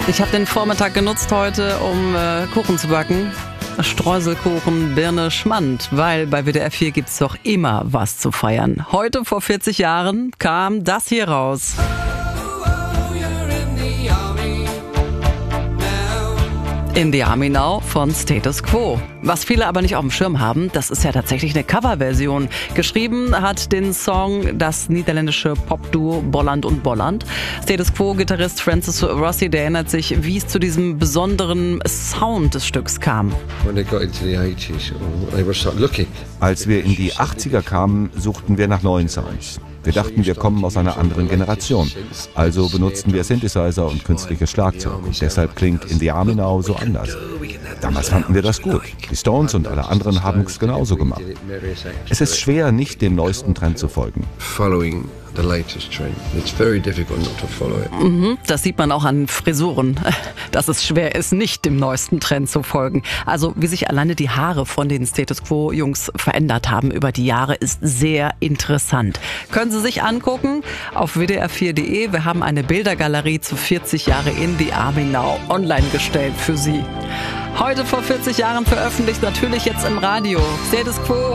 Ich habe den Vormittag genutzt heute, um Kuchen zu backen. Streuselkuchen, Birne, Schmand, weil bei WDR 4 gibt's doch immer was zu feiern. Heute vor 40 Jahren kam das hier raus. In the Army Now von Status Quo. Was viele aber nicht auf dem Schirm haben, das ist ja tatsächlich eine Coverversion. Geschrieben hat den Song das niederländische Popduo Bolland und Bolland. Status Quo-Gitarrist Francis Rossi, der erinnert sich, wie es zu diesem besonderen Sound des Stücks kam. Als wir in die 80er kamen, suchten wir nach neuen Sounds. Wir dachten, wir kommen aus einer anderen Generation. Also benutzten wir Synthesizer und künstliches Schlagzeug. Und deshalb klingt In the Army Now so anders. Damals fanden wir das gut. Die Stones und alle anderen haben es genauso gemacht. Es ist schwer, nicht dem neuesten Trend zu folgen. Das sieht man auch an Frisuren, dass es schwer ist, nicht dem neuesten Trend zu folgen. Also wie sich alleine die Haare von den Status Quo-Jungs verändert haben über die Jahre, ist sehr interessant. Können Sie sich angucken auf wdr4.de. Wir haben eine Bildergalerie zu 40 Jahre In the Army Now online gestellt für Sie. Heute vor 40 Jahren veröffentlicht, natürlich jetzt im Radio. Status Quo